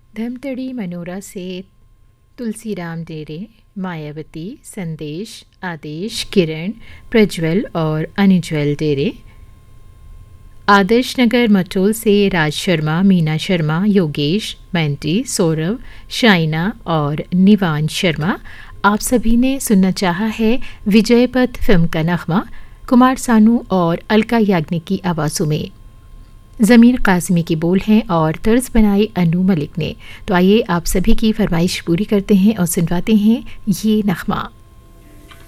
धमतड़ी Monera से तुलसीराम डेरे, मायावती, संदेश, आदेश, किरण, प्रज्वल और अनुज्वल डेरे। आदर्श नगर मटोल से राज शर्मा, मीना शर्मा, योगेश, मैंटी, सौरभ, शाइना और निवान शर्मा। आप सभी ने सुनना चाहा है विजयपथ फिल्म का नगमा कुमार सानू और अलका याग्निक की आवाज़ों में। ज़मीर काज़मी की बोल हैं और तर्ज बनाई अनु मलिक ने। तो आइए आप सभी की फरमाइश पूरी करते हैं और सुनवाते हैं ये नगमा।